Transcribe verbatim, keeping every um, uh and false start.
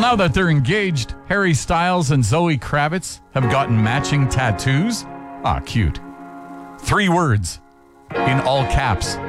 now that they're engaged, Harry Styles and Zoe Kravitz have gotten matching tattoos. Ah, cute. Three words in all caps.